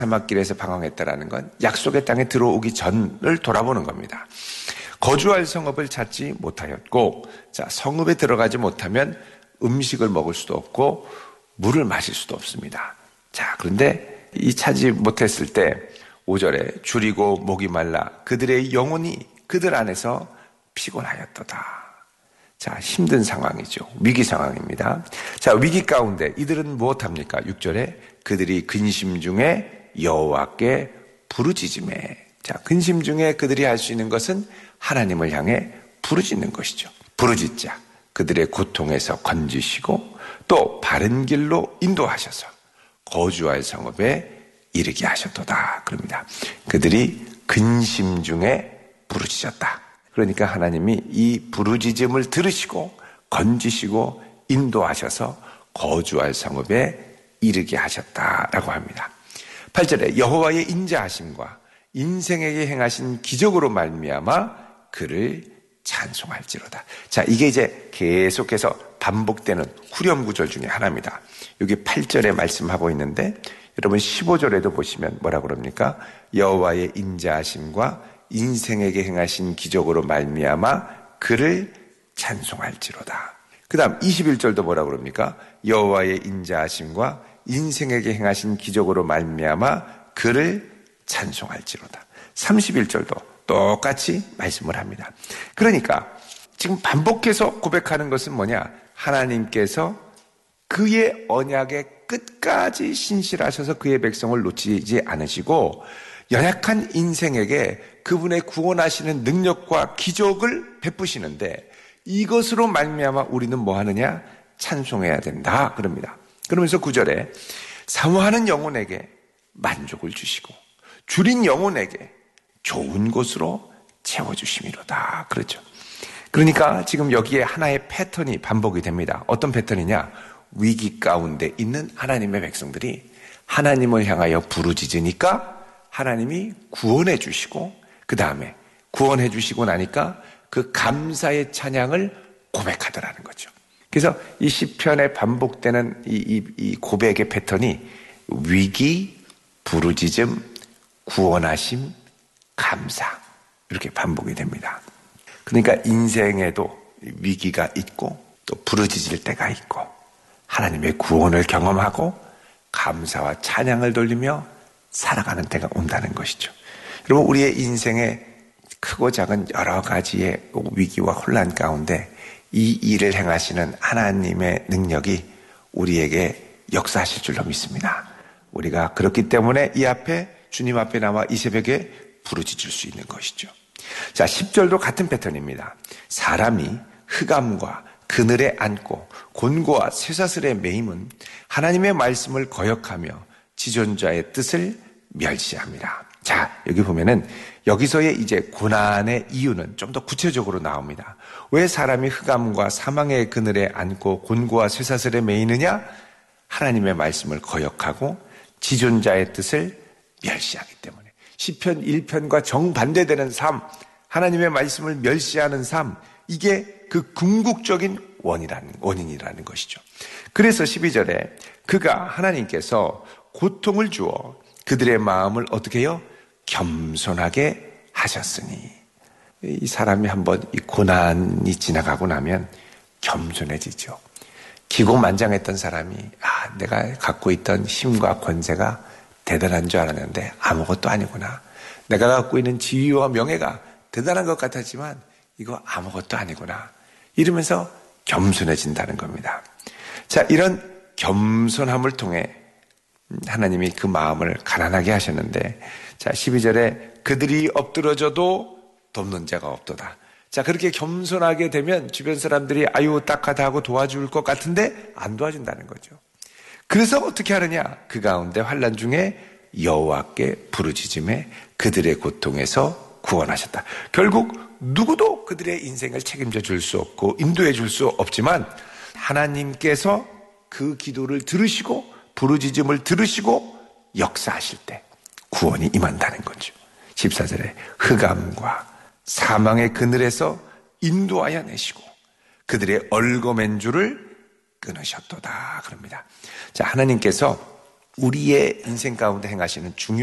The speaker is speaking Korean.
사막길에서 방황했다라는 건 약속의 땅에 들어오기 전을 돌아보는 겁니다. 거주할 성읍을 찾지 못하였고, 자, 성읍에 들어가지 못하면 음식을 먹을 수도 없고 물을 마실 수도 없습니다. 자, 그런데 이 찾지 못했을 때 5절에 줄이고 목이 말라 그들의 영혼이 그들 안에서 피곤하였도다. 자, 힘든 상황이죠. 위기 상황입니다. 자, 위기 가운데 이들은 무엇합니까? 6절에 그들이 근심 중에 여호와께 부르짖음에. 자, 근심 중에 그들이 할 수 있는 것은 하나님을 향해 부르짖는 것이죠. 부르짖자. 그들의 고통에서 건지시고 또 바른 길로 인도하셔서 거주할 성읍에 이르게 하셨도다. 그럽니다. 그들이 근심 중에 부르짖었다. 그러니까 하나님이 이 부르짖음을 들으시고 건지시고 인도하셔서 거주할 성읍에 이르게 하셨다라고 합니다. 8절에 여호와의 인자하심과 인생에게 행하신 기적으로 말미암아 그를 찬송할지로다. 자, 이게 이제 계속해서 반복되는 후렴 구절 중에 하나입니다. 여기 8절에 말씀하고 있는데 여러분 15절에도 보시면 뭐라 그럽니까? 여호와의 인자하심과 인생에게 행하신 기적으로 말미암아 그를 찬송할지로다. 그 다음 21절도 뭐라 그럽니까? 여호와의 인자하심과 인생에게 행하신 기적으로 말미암아 그를 찬송할지로다. 31절도 똑같이 말씀을 합니다. 그러니까 지금 반복해서 고백하는 것은 뭐냐? 하나님께서 그의 언약의 끝까지 신실하셔서 그의 백성을 놓치지 않으시고 연약한 인생에게 그분의 구원하시는 능력과 기적을 베푸시는데 이것으로 말미암아 우리는 뭐 하느냐? 찬송해야 된다 그럽니다. 그러면서 9절에 사모하는 영혼에게 만족을 주시고 줄인 영혼에게 좋은 곳으로 채워주심이로다. 그렇죠. 그러니까 지금 여기에 하나의 패턴이 반복이 됩니다. 어떤 패턴이냐? 위기 가운데 있는 하나님의 백성들이 하나님을 향하여 부르짖으니까 하나님이 구원해 주시고 그 다음에 구원해 주시고 나니까 그 감사의 찬양을 고백하더라는 거죠. 그래서 이 시편에 반복되는 이 고백의 패턴이 위기, 부르짖음, 구원하심, 감사 이렇게 반복이 됩니다. 그러니까 인생에도 위기가 있고 또 부르짖을 때가 있고 하나님의 구원을 경험하고 감사와 찬양을 돌리며 살아가는 때가 온다는 것이죠. 여러분 우리의 인생에 크고 작은 여러 가지의 위기와 혼란 가운데 이 일을 행하시는 하나님의 능력이 우리에게 역사하실 줄로 믿습니다. 우리가 그렇기 때문에 이 앞에 주님 앞에 나와 이 새벽에 부르짖을 수 있는 것이죠. 자, 10절도 같은 패턴입니다. 사람이 흑암과 그늘에 앉고 곤고와 쇠사슬에 매임은 하나님의 말씀을 거역하며 지존자의 뜻을 멸시합니다. 자, 여기 보면은 여기서의 이제 고난의 이유는 좀 더 구체적으로 나옵니다. 왜 사람이 흑암과 사망의 그늘에 앉고 곤고와 쇠사슬에 매이느냐? 하나님의 말씀을 거역하고 지존자의 뜻을 멸시하기 때문에. 시편 1편과 정반대되는 삶, 하나님의 말씀을 멸시하는 삶, 이게 그 궁극적인 원인이라는 것이죠. 그래서 12절에 그가 하나님께서 고통을 주어 그들의 마음을 어떻게 해요? 겸손하게 하셨으니. 이 사람이 한번 이 고난이 지나가고 나면 겸손해지죠. 기고만장했던 사람이 내가 갖고 있던 힘과 권세가 대단한 줄 알았는데 아무것도 아니구나. 내가 갖고 있는 지위와 명예가 대단한 것 같았지만 이거 아무것도 아니구나. 이러면서 겸손해진다는 겁니다. 자, 이런 겸손함을 통해 하나님이 그 마음을 가난하게 하셨는데, 자, 12절에 그들이 엎드러져도 돕는 자가 없도다. 자, 그렇게 겸손하게 되면 주변 사람들이 아유 딱하다 하고 도와줄 것 같은데 안 도와준다는 거죠. 그래서 어떻게 하느냐? 그 가운데 환난 중에 여호와께 부르짖음에 그들의 고통에서 구원하셨다. 결국 누구도 그들의 인생을 책임져 줄 수 없고 인도해 줄 수 없지만 하나님께서 그 기도를 들으시고 부르짖음을 들으시고 역사하실 때 구원이 임한다는 거죠. 14절에 흑암과 사망의 그늘에서 인도하여 내시고 그들의 얽어맨 줄을 끊으셨도다 그럽니다. 자, 하나님께서 우리의 인생 가운데 행하시는 중요한